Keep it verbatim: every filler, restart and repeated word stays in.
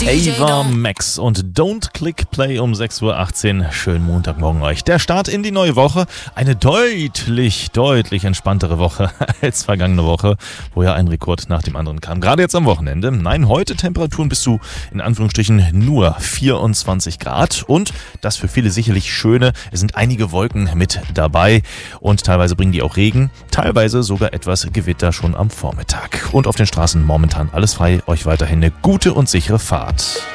Ava Max und Don't Click Play um sechs Uhr achtzehn. Schönen Montagmorgen euch. Der Start in die neue Woche. Eine deutlich, deutlich entspanntere Woche als vergangene Woche, wo ja ein Rekord nach dem anderen kam. Gerade jetzt am Wochenende. Nein, heute Temperaturen bis zu, in Anführungsstrichen, nur vierundzwanzig Grad. Und das für viele sicherlich Schöne. Es sind einige Wolken mit dabei und teilweise bringen die auch Regen. Teilweise sogar etwas Gewitter schon am Vormittag. Und auf den Straßen momentan alles frei. Euch weiterhin eine gute und sichere Fahrt.